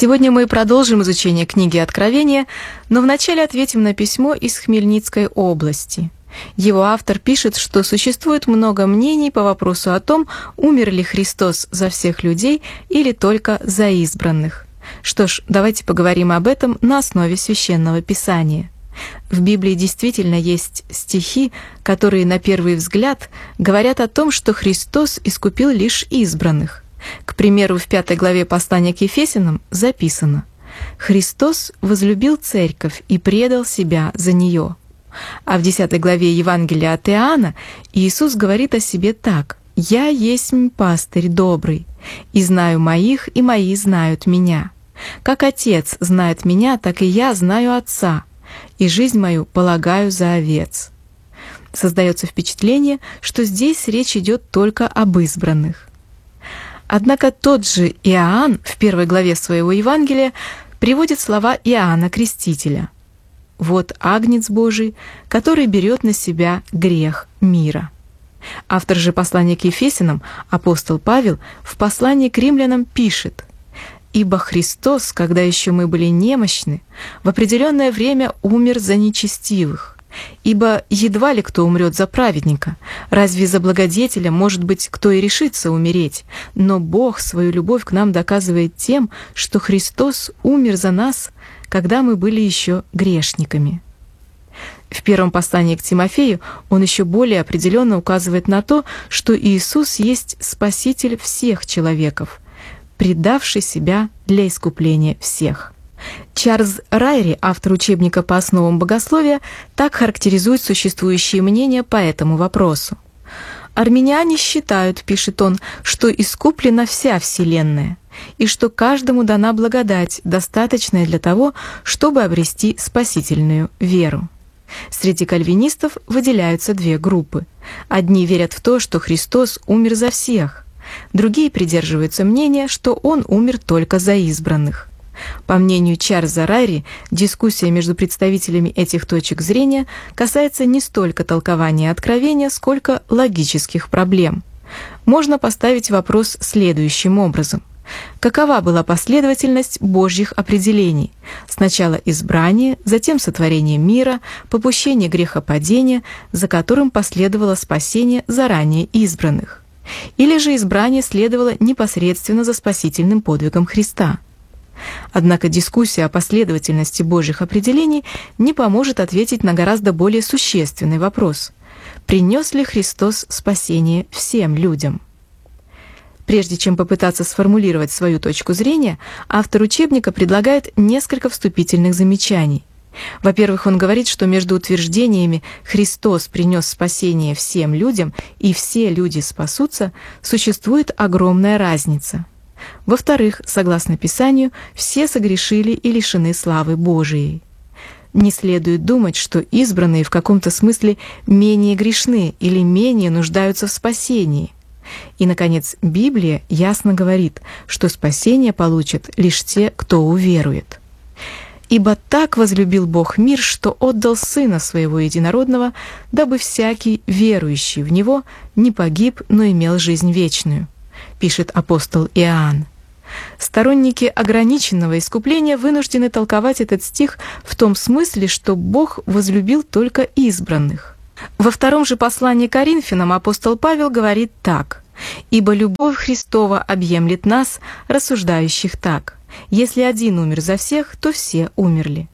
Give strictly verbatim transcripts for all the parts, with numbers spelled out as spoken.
Сегодня мы продолжим изучение книги Откровения, но вначале ответим на письмо из Хмельницкой области. Его автор пишет, что существует много мнений по вопросу о том, умер ли Христос за всех людей или только за избранных. Что ж, давайте поговорим об этом на основе Священного Писания. В Библии действительно есть стихи, которые на первый взгляд говорят о том, что Христос искупил лишь избранных. К примеру, в пятой главе послания к Ефесянам записано: «Христос возлюбил церковь и предал себя за нее». А в десятой главе Евангелия от Иоанна Иисус говорит о себе так: «Я есть пастырь добрый, и знаю моих, и мои знают меня. Как Отец знает меня, так и я знаю Отца, и жизнь мою полагаю за овец». Создается впечатление, что здесь речь идет только об избранных. Однако тот же Иоанн в первой главе своего Евангелия приводит слова Иоанна Крестителя: «Вот Агнец Божий, который берет на себя грех мира». Автор же послания к Ефесянам, апостол Павел, в послании к римлянам пишет: «Ибо Христос, когда еще мы были немощны, в определенное время умер за нечестивых. Ибо едва ли кто умрет за праведника, разве за благодетеля, может быть, кто и решится умереть, но Бог свою любовь к нам доказывает тем, что Христос умер за нас, когда мы были еще грешниками». В первом послании к Тимофею он еще более определенно указывает на то, что Иисус есть Спаситель всех человеков, предавший себя для искупления всех. Чарльз Райри, автор учебника по основам богословия, так характеризует существующие мнения по этому вопросу. «Армяне считают, — пишет он, — что искуплена вся Вселенная, и что каждому дана благодать, достаточная для того, чтобы обрести спасительную веру». Среди кальвинистов выделяются две группы. Одни верят в то, что Христос умер за всех, другие придерживаются мнения, что Он умер только за избранных. По мнению Чарльза Райри, дискуссия между представителями этих точек зрения касается не столько толкования Откровения, сколько логических проблем. Можно поставить вопрос следующим образом: какова была последовательность Божьих определений? Сначала избрание, затем сотворение мира, попущение грехопадения, за которым последовало спасение заранее избранных. Или же избрание следовало непосредственно за спасительным подвигом Христа? Однако дискуссия о последовательности Божьих определений не поможет ответить на гораздо более существенный вопрос: принес ли Христос спасение всем людям? Прежде чем попытаться сформулировать свою точку зрения, автор учебника предлагает несколько вступительных замечаний. Во-первых, он говорит, что между утверждениями «Христос принес спасение всем людям» и «все люди спасутся» существует огромная разница. Во-вторых, согласно Писанию, все согрешили и лишены славы Божией. Не следует думать, что избранные в каком-то смысле менее грешны или менее нуждаются в спасении. И, наконец, Библия ясно говорит, что спасение получат лишь те, кто уверует. «Ибо так возлюбил Бог мир, что отдал Сына Своего Единородного, дабы всякий, верующий в Него, не погиб, но имел жизнь вечную», пишет апостол Иоанн. Сторонники ограниченного искупления вынуждены толковать этот стих в том смысле, что Бог возлюбил только избранных. Во втором же послании к Коринфянам апостол Павел говорит так: «Ибо любовь Христова объемлет нас, рассуждающих так: если один умер за всех, то все умерли».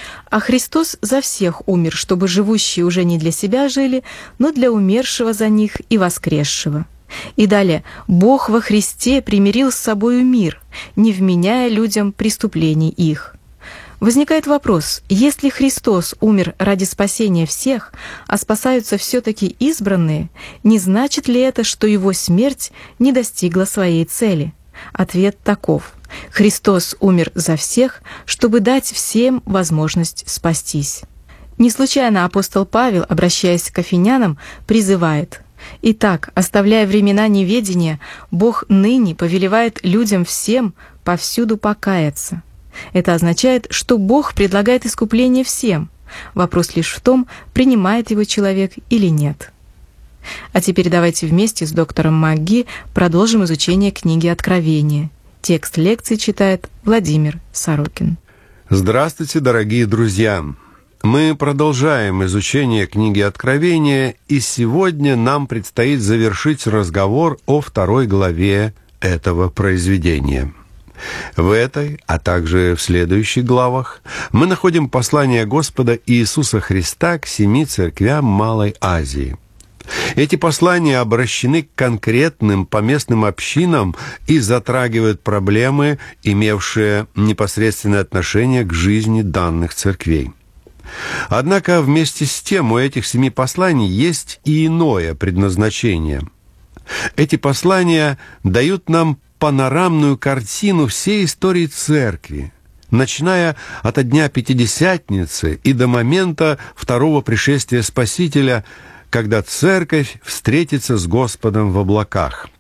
А Христос за всех умер, чтобы живущие уже не для себя жили, но для умершего за них и воскресшего. И далее: «Бог во Христе примирил с собою мир, не вменяя людям преступлений их». Возникает вопрос: если Христос умер ради спасения всех, а спасаются все-таки избранные, не значит ли это, что Его смерть не достигла своей цели? Ответ таков: Христос умер за всех, чтобы дать всем возможность спастись. Не случайно апостол Павел, обращаясь к афинянам, призывает: «Итак, оставляя времена неведения, Бог ныне повелевает людям всем повсюду покаяться». Это означает, что Бог предлагает искупление всем. Вопрос лишь в том, принимает его человек или нет. А теперь давайте вместе с доктором МакГи продолжим изучение книги Откровения. Текст лекции читает Владимир Сорокин. Здравствуйте, дорогие друзья! Мы продолжаем изучение книги Откровения, и сегодня нам предстоит завершить разговор о второй главе этого произведения. В этой, а также в следующих главах мы находим послание Господа Иисуса Христа к семи церквям Малой Азии. Эти послания обращены к конкретным поместным общинам и затрагивают проблемы, имевшие непосредственное отношение к жизни данных церквей. Однако вместе с тем у этих семи посланий есть и иное предназначение. Эти послания дают нам панорамную картину всей истории церкви, начиная от дня Пятидесятницы и до момента второго пришествия Спасителя, когда церковь встретится с Господом в облаках.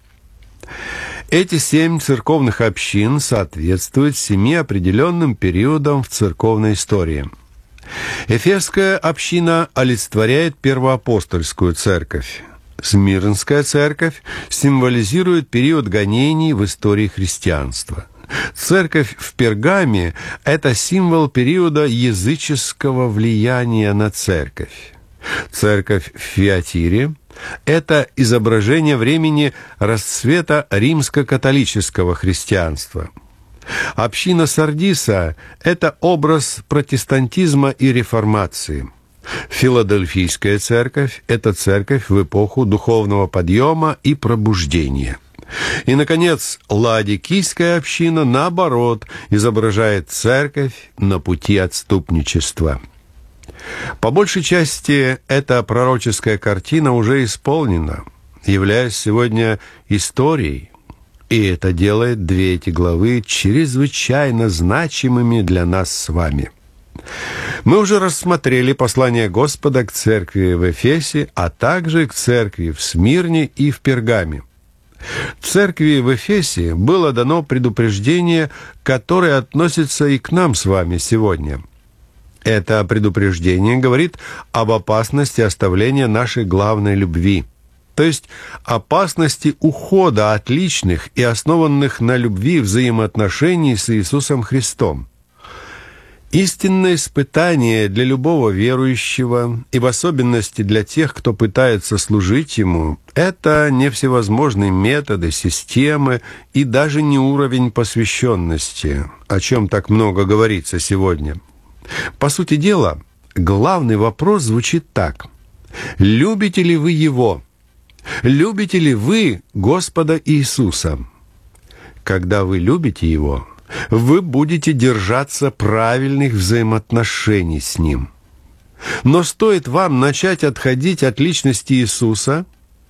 Эти семь церковных общин соответствуют семи определенным периодам в церковной истории. Эфесская община олицетворяет первоапостольскую церковь. Смирнская церковь символизирует период гонений в истории христианства. Церковь в Пергаме – это символ периода языческого влияния на церковь. Церковь в Фиатире – это изображение времени расцвета римско-католического христианства. Община Сардиса – это образ протестантизма и реформации. Филадельфийская церковь – это церковь в эпоху духовного подъема и пробуждения. И, наконец, Ладикийская община, наоборот, изображает церковь на пути отступничества. По большей части, эта пророческая картина уже исполнена, являясь сегодня историей, и это делает две эти главы чрезвычайно значимыми для нас с вами. Мы уже рассмотрели послание Господа к церкви в Эфесе, а также к церкви в Смирне и в Пергаме. Церкви в Эфесе было дано предупреждение, которое относится и к нам с вами сегодня. Это предупреждение говорит об опасности оставления нашей главной любви, то есть опасности ухода от личных и основанных на любви взаимоотношений с Иисусом Христом. Истинное испытание для любого верующего, и в особенности для тех, кто пытается служить Ему, это не всевозможные методы, системы и даже не уровень посвященности, о чем так много говорится сегодня. По сути дела, главный вопрос звучит так: любите ли вы Его? Любите ли вы Господа Иисуса? Когда вы любите Его, вы будете держаться правильных взаимоотношений с Ним. Но стоит вам начать отходить от личности Иисуса,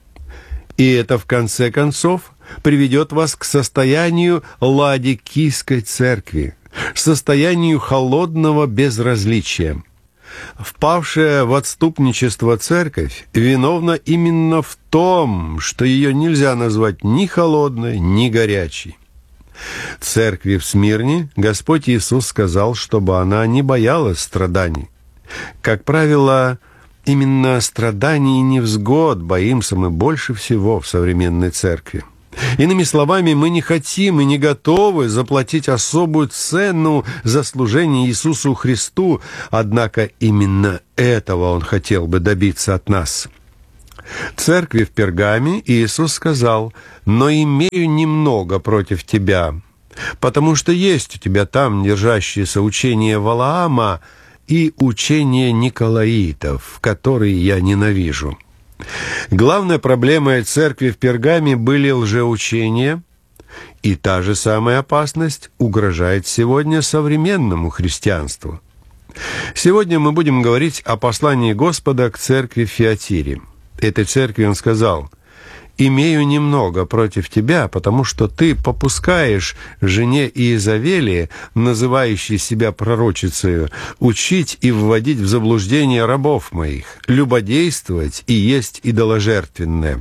и это в конце концов приведет вас к состоянию Ладикийской церкви, состоянию холодного безразличия. Впавшая в отступничество церковь виновна именно в том, что ее нельзя назвать ни холодной, ни горячей. Церкви в Смирне Господь Иисус сказал, чтобы она не боялась страданий. Как правило, именно страданий и невзгод боимся мы больше всего в современной церкви. Иными словами, мы не хотим и не готовы заплатить особую цену за служение Иисусу Христу, однако именно этого Он хотел бы добиться от нас. Церкви в Пергаме Иисус сказал: «Но имею немного против тебя, потому что есть у тебя там держащиеся учение Валаама и учение Николаитов, которые я ненавижу». Главной проблемой церкви в Пергаме были лжеучения, и та же самая опасность угрожает сегодня современному христианству. Сегодня мы будем говорить о послании Господа к церкви в Фиатире. Этой церкви Он сказал: «Имею немного против тебя, потому что ты попускаешь жене Иезавели, называющей себя пророчицею, учить и вводить в заблуждение рабов моих, любодействовать и есть идоложертвенное».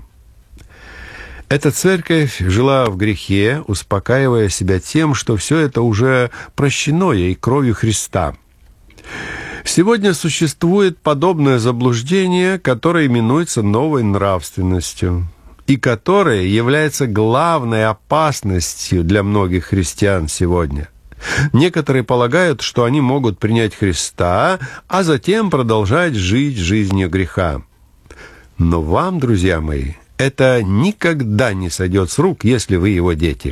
Эта церковь жила в грехе, успокаивая себя тем, что все это уже прощено ей кровью Христа. Сегодня существует подобное заблуждение, которое именуется новой нравственностью. и которая является главной опасностью для многих христиан сегодня. Некоторые полагают, что они могут принять Христа, а затем продолжать жить жизнью греха. Но вам, друзья мои, это никогда не сойдет с рук, если вы его дети.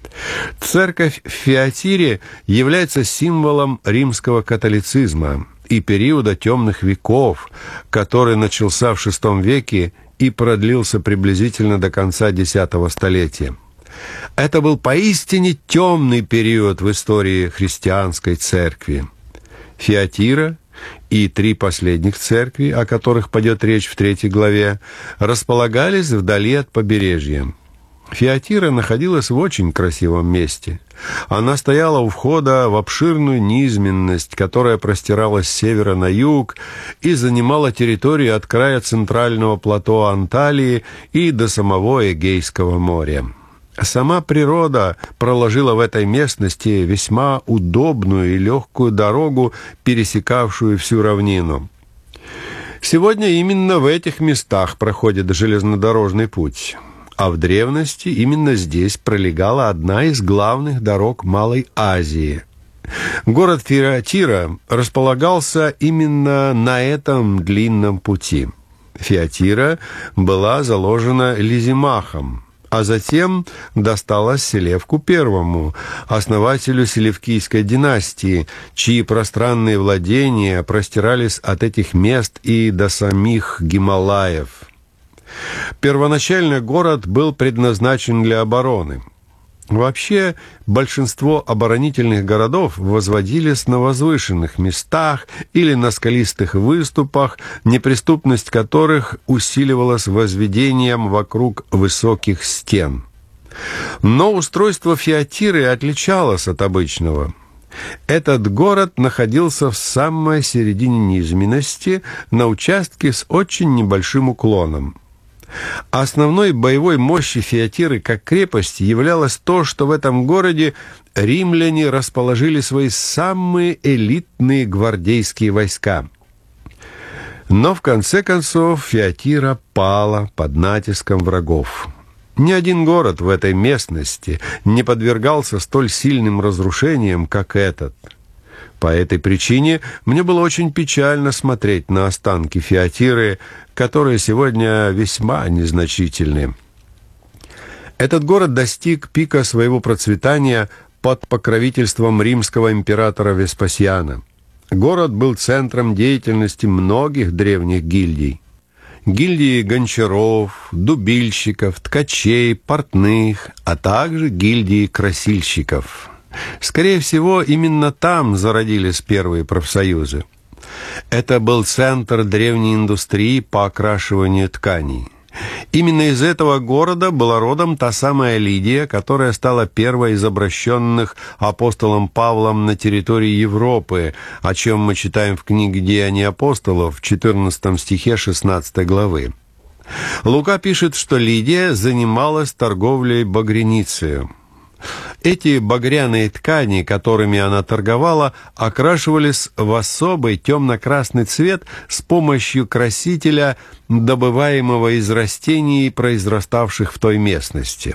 Церковь в Фиатире является символом римского католицизма и периода темных веков, который начался в шестом веке и продлился приблизительно до конца десятого столетия. Это был поистине темный период в истории христианской церкви. Фиатира и три последних церкви, о которых пойдет речь в третьей главе, располагались вдали от побережья. Фиатира находилась в очень красивом месте. Она стояла у входа в обширную низменность, которая простиралась с севера на юг и занимала территорию от края центрального плато Анталии и до самого Эгейского моря. Сама природа проложила в этой местности весьма удобную и легкую дорогу, пересекавшую всю равнину. Сегодня именно в этих местах проходит железнодорожный путь, а в древности именно здесь пролегала одна из главных дорог Малой Азии. Город Фиатира располагался именно на этом длинном пути. Фиатира была заложена Лизимахом, а затем досталась Селевку Первому, основателю селевкийской династии, чьи пространные владения простирались от этих мест и до самих Гималаев. Первоначально город был предназначен для обороны. Вообще, большинство оборонительных городов возводились на возвышенных местах или на скалистых выступах, неприступность которых усиливалась возведением вокруг высоких стен. Но устройство Фиатиры отличалось от обычного. Этот город находился в самой середине низменности, на участке с очень небольшим уклоном. Основной боевой мощью Фиатиры как крепости являлось то, что в этом городе римляне расположили свои самые элитные гвардейские войска. Но в конце концов Фиатира пала под натиском врагов. Ни один город в этой местности не подвергался столь сильным разрушениям, как этот. По этой причине мне было очень печально смотреть на останки Фиатиры, которые сегодня весьма незначительны. Этот город достиг пика своего процветания под покровительством римского императора Веспасиана. Город был центром деятельности многих древних гильдий. Гильдии гончаров, дубильщиков, ткачей, портных, а также гильдии красильщиков. Скорее всего, именно там зародились первые профсоюзы. Это был центр древней индустрии по окрашиванию тканей. Именно из этого города была родом та самая Лидия, которая стала первой из обращенных апостолом Павлом на территории Европы, о чем мы читаем в книге «Деяния апостолов» в четырнадцатом стихе шестнадцатой главы. Лука пишет, что Лидия занималась торговлей багряницей. Эти багряные ткани, которыми она торговала, окрашивались в особый темно-красный цвет с помощью красителя, добываемого из растений, произраставших в той местности.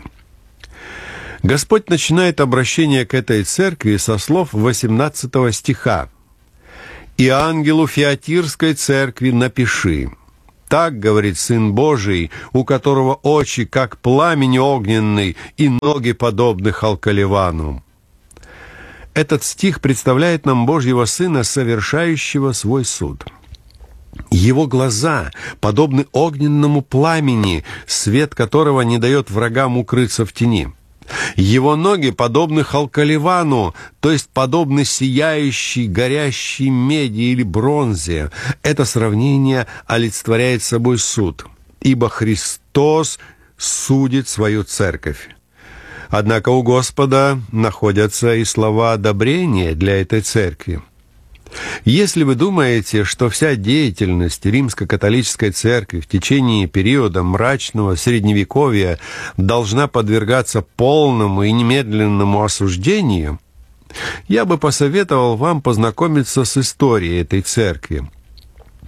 Господь начинает обращение к этой церкви со слов восемнадцатого стиха: «И ангелу Фиатирской церкви напиши: так говорит Сын Божий, у которого очи, как пламень огненный, и ноги, подобны халкаливану». Этот стих представляет нам Божьего Сына, совершающего свой суд. Его глаза подобны огненному пламени, свет которого не дает врагам укрыться в тени. Его ноги подобны халкаливану, то есть подобны сияющей, горящей меди или бронзе. Это сравнение олицетворяет собой суд, ибо Христос судит свою церковь. Однако у Господа находятся и слова одобрения для этой церкви. Если вы думаете, что вся деятельность римско-католической церкви в течение периода мрачного средневековья должна подвергаться полному и немедленному осуждению, я бы посоветовал вам познакомиться с историей этой церкви.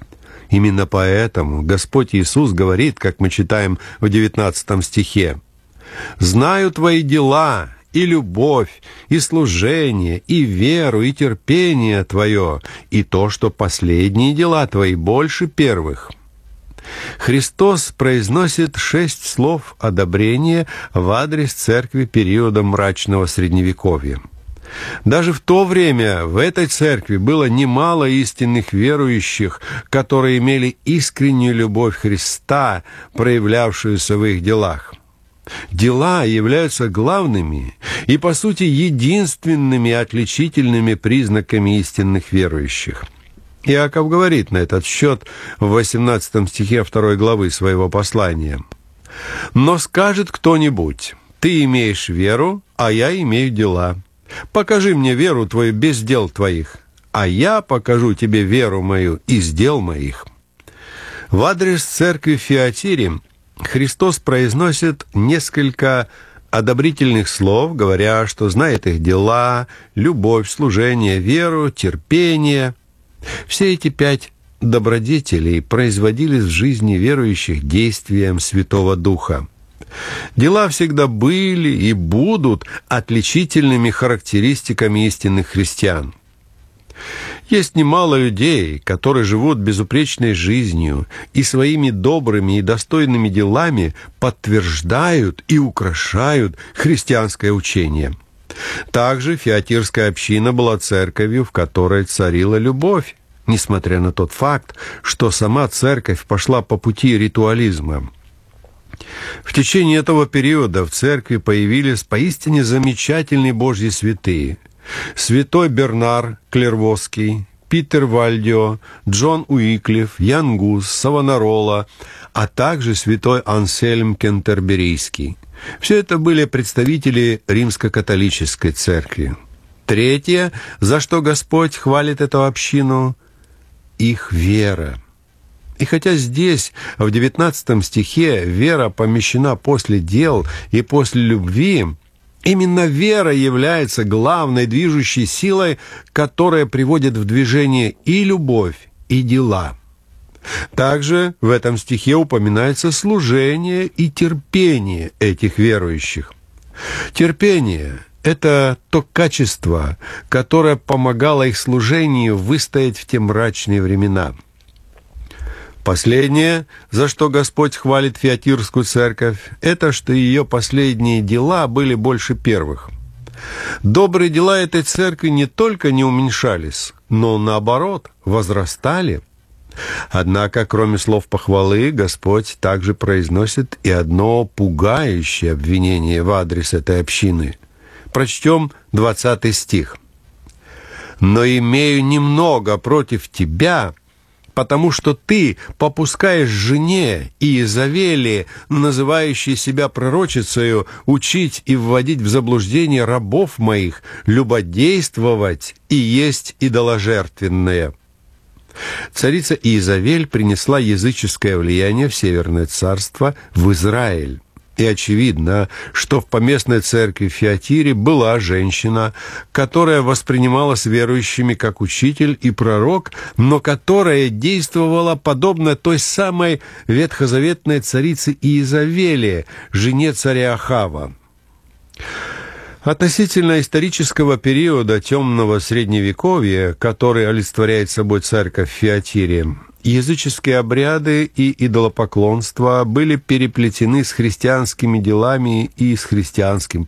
Именно поэтому Господь Иисус говорит, как мы читаем в девятнадцатом стихе: «Знаю твои дела, и любовь, и служение, и веру, и терпение твое, и то, что последние дела твои больше первых». Христос произносит шесть слов одобрения в адрес церкви периода мрачного Средневековья. Даже в то время в этой церкви было немало истинных верующих, которые имели искреннюю любовь Христа, проявлявшуюся в их делах. Дела являются главными и, по сути, единственными отличительными признаками истинных верующих. Иаков говорит на этот счет в восемнадцатом стихе второй главы своего послания: «Но скажет кто-нибудь: ты имеешь веру, а я имею дела. Покажи мне веру твою без дел твоих, а я покажу тебе веру мою из дел моих». В адрес церкви в Фиатире Христос произносит несколько одобрительных слов, говоря, что знает их дела, любовь, служение, веру, терпение. Все эти пять добродетелей производились в жизни верующих действием Святого Духа. Дела всегда были и будут отличительными характеристиками истинных христиан. Есть немало людей, которые живут безупречной жизнью и своими добрыми и достойными делами подтверждают и украшают христианское учение. Также Фиатирская община была церковью, в которой царила любовь, несмотря на тот факт, что сама церковь пошла по пути ритуализма. В течение этого периода в церкви появились поистине замечательные Божьи святые: святой Бернар Клервосский, Питер Вальдио, Джон Уиклиф, Ян Гус, Савонарола, а также святой Ансельм Кентерберийский. Все это были представители римско-католической церкви. Третье, за что Господь хвалит эту общину – их вера. И хотя здесь, в девятнадцатом стихе, вера помещена после дел и после любви, именно вера является главной движущей силой, которая приводит в движение и любовь, и дела. Также в этом стихе упоминается служение и терпение этих верующих. Терпение – это то качество, которое помогало их служению выстоять в те мрачные времена. Последнее, за что Господь хвалит Фиатирскую церковь, это что ее последние дела были больше первых. Добрые дела этой церкви не только не уменьшались, но наоборот возрастали. Однако, кроме слов похвалы, Господь также произносит и одно пугающее обвинение в адрес этой общины. Прочтем двадцатый стих. «Но имею немного против тебя, потому что ты попускаешь жене Иезавели, называющей себя пророчицею, учить и вводить в заблуждение рабов моих, любодействовать и есть идоложертвенное». Царица Иезавель принесла языческое влияние в Северное царство, в Израиль. И очевидно, что в поместной церкви в Фиатире была женщина, которая воспринималась верующими как учитель и пророк, но которая действовала подобно той самой ветхозаветной царице Иезавели, жене царя Ахава. Относительно исторического периода темного Средневековья, который олицетворяет собой церковь в Фиатире, языческие обряды и идолопоклонство были переплетены с христианскими делами и с христианским